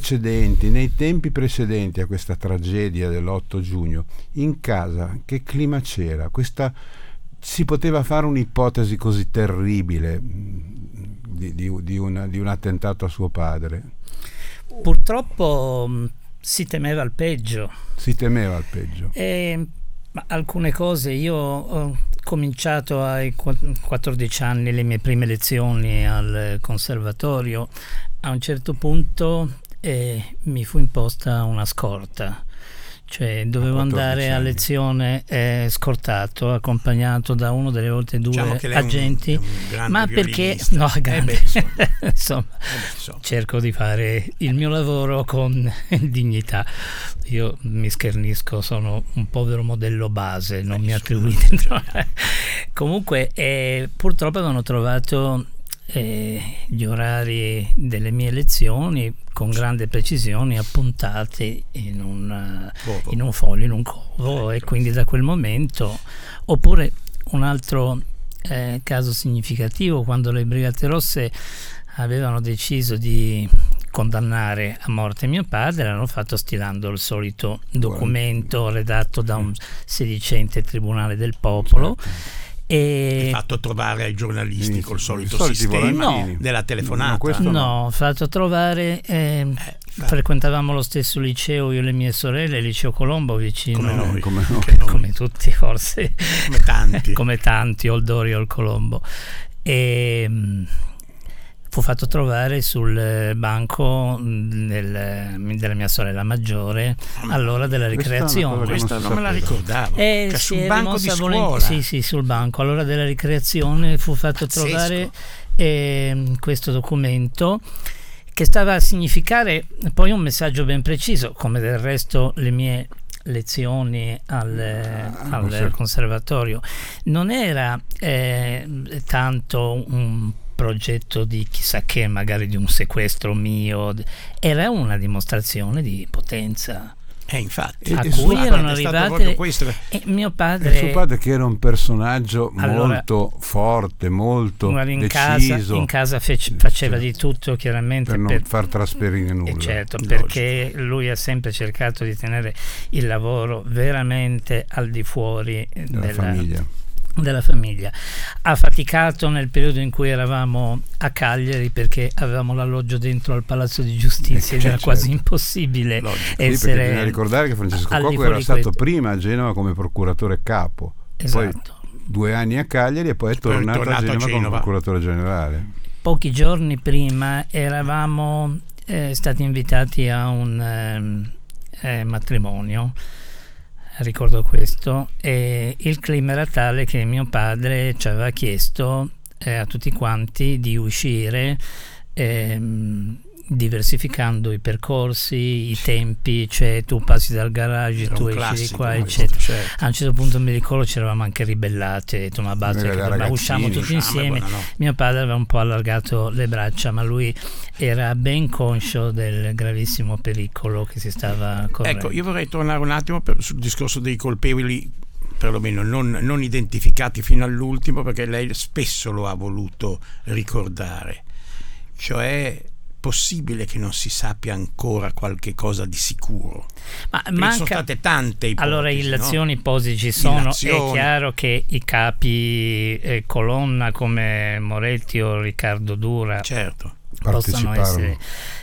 precedenti, nei tempi precedenti a questa tragedia dell'8 giugno, in casa che clima c'era? Si poteva fare un'ipotesi così terribile di un attentato a suo padre? Purtroppo si temeva il peggio. Ma alcune cose, io ho cominciato ai 14 anni le mie prime lezioni al conservatorio. A un certo punto mi fu imposta una scorta, cioè dovevo andare a lezione scortato, accompagnato da uno, delle volte due agenti, ma perché no, grande. Insomma, cerco di fare il mio lavoro con dignità. Io mi schernisco, sono un povero modello base, non mi attribuite. Comunque purtroppo avevano trovato gli orari delle mie lezioni con grande precisione appuntati in un foglio, in un covo, e quindi da quel momento. Oppure un altro caso significativo, quando le Brigate Rosse avevano deciso di condannare a morte mio padre, l'hanno fatto stilando il solito documento redatto da un sedicente Tribunale del Popolo. E fatto trovare ai giornalisti col solito sistema della telefonata. No, fatto trovare. Frequentavamo lo stesso liceo, io e le mie sorelle, il liceo Colombo vicino, come tutti forse, come tanti, Oldori Colombo, e fu fatto trovare sul banco della mia sorella maggiore all'ora della ricreazione. Questa non me la ricordavo. Sul banco di scuola. Sì, sul banco. All'ora della ricreazione fu fatto trovare questo documento, che stava a significare poi un messaggio ben preciso, come del resto le mie lezioni al conservatorio. Non era tanto un progetto di chissà che, magari di un sequestro mio, era una dimostrazione di potenza. Infatti, a cui erano arrivate mio padre, suo padre, che era un personaggio molto forte, molto deciso. In casa faceva di tutto, chiaramente, per non far trasperire nulla. Certo, perché lui ha sempre cercato di tenere il lavoro veramente al di fuori della famiglia. Ha faticato nel periodo in cui eravamo a Cagliari, perché avevamo l'alloggio dentro al Palazzo di Giustizia ed era quasi impossibile essere. Perché bisogna ricordare che Francesco Cocco era stato prima a Genova come procuratore capo, poi 2 anni a Cagliari e poi è tornato a Genova come procuratore generale. Pochi giorni prima eravamo stati invitati a un matrimonio, ricordo questo, e il clima era tale che mio padre ci aveva chiesto a tutti quanti di uscire diversificando i percorsi, i tempi, cioè tu passi dal garage, tu esci di qua, eccetera. A un certo punto mi ricordo ci eravamo anche ribellati, ho detto ma basta, ma usciamo tutti insieme. Mio padre aveva un po' allargato le braccia, ma lui era ben conscio del gravissimo pericolo che si stava correndo. Ecco, io vorrei tornare un attimo sul discorso dei colpevoli, perlomeno non identificati fino all'ultimo, perché lei spesso lo ha voluto ricordare, cioè possibile che non si sappia ancora qualche cosa di sicuro? Ma sono state tante ipotesi. Allora, illazioni, ipotesi ci sono. È chiaro che i capi colonna come Moretti o Riccardo Dura possono essere.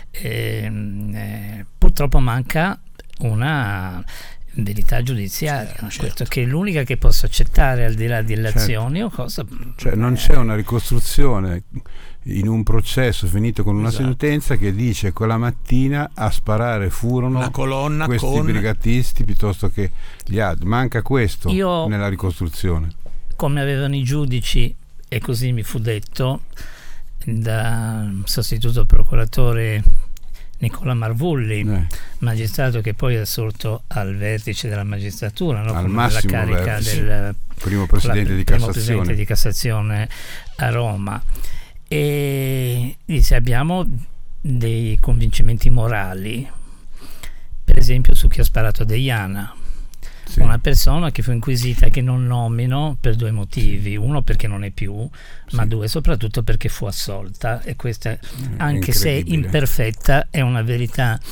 Purtroppo manca una verità giudiziaria, questo che è l'unica che posso accettare, al di là di illazioni o cosa. Cioè non c'è una ricostruzione in un processo finito con una sentenza che dice quella mattina a sparare furono la colonna questi brigatisti piuttosto che gli altri. Manca questo nella ricostruzione, come avevano i giudici, e così mi fu detto da sostituto procuratore Nicola Marvulli, magistrato che poi è assolto al vertice della magistratura, al massimo della carica del primo presidente di Cassazione a Roma. E dice abbiamo dei convincimenti morali, per esempio su chi ha sparato a Deiana, una persona che fu inquisita, che non nomino per 2 motivi: uno perché non è più, ma 2 soprattutto perché fu assolta, e questa, anche se imperfetta, è una verità